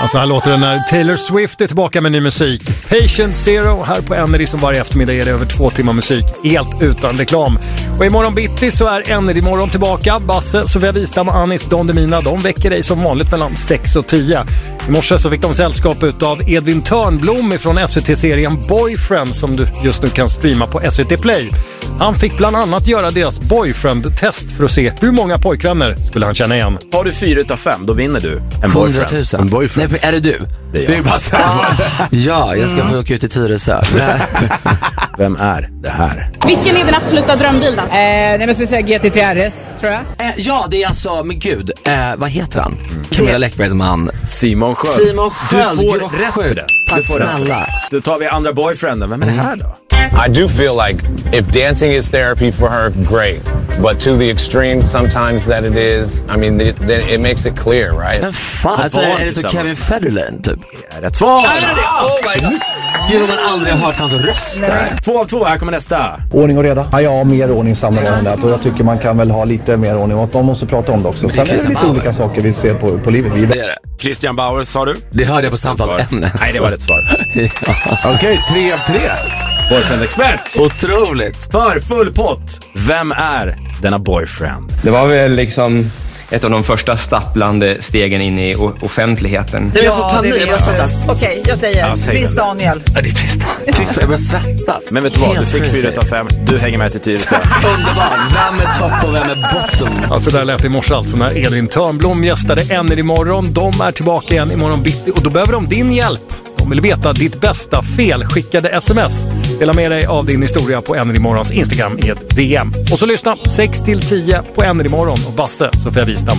Så här låter det när Taylor Swift är tillbaka med ny musik. Patient Zero här på Energy, som varje eftermiddag är det över 2 timmar musik helt utan reklam. Och imorgon bitti så är Energy morgon tillbaka. Basse, Sofia Wistam och Anis Don Demina, de väcker dig som vanligt mellan 6 och 10. I morse så fick de sällskap av Edvin Törnblom från SVT-serien Boyfriend som du just nu kan streama på SVT Play. Han fick bland annat göra deras boyfriend-test för att se hur många pojkvänner skulle han känna igen. Har du 4 av 5, då vinner du en boyfriend. 100 000. En boyfriend. Nej, är det du? Det är bara så. Ja, jag ska få åka ut till Tyresö. Vem är det här? Vilken är din absoluta drömbil då? Nej, men så säga GT3 RS, tror jag. Ja, det är alltså, men gud, vad heter han? Camilla Läckbergs man. Simon Sköld. Simon Sköld. Du får rätt för det. Tack Du får snälla. rätt. Då tar vi andra boyfrienden. Vem är det här då? I do feel like if dancing is therapy for her, great. But to the extreme sometimes that it is, I mean, it makes it clear, right? Men fan, alltså, är det så Kevin Federline typ? Är rätt svar! Oh my god! Gud, om man aldrig har hört hans röst där. 2 av 2, här kommer nästa. Ordning och reda. Ja, mer ordning samlar det. Och jag tycker man kan väl ha lite mer ordning och man måste prata om det också. Sen är det lite olika saker vi ser på livet. Det är det. Christian Bauer, sa du? Det hörde jag på samtalsämnet. Nej, det var ett svar. Okej, 3 av 3. Boyfriend-expert. Otroligt. För full pott. Vem är denna boyfriend? Det var väl liksom ett av de första stapplande stegen in i offentligheten. Jag får panik, jag börjar svettas. Okej, jag säger Prins Daniel. Ja, det är Prins Daniel. Fy fan, jag börjar svettas. Men vet du vad? Du Helt fick crazy. 4 av 5. Du hänger med till Tyresö. Underbar. Vem är topp och vem är bottom? Alltså där lät det i morse alltså när Edvin Törnblom gästade Energy imorgon. De är tillbaka igen imorgon bitti och då behöver de din hjälp. De vill veta ditt bästa felskickade sms. Dela med dig av din historia på Energy Morgons Instagram i ett DM. Och så lyssna 6-10 på Energy Morgon och Basse, Sofia Wistam.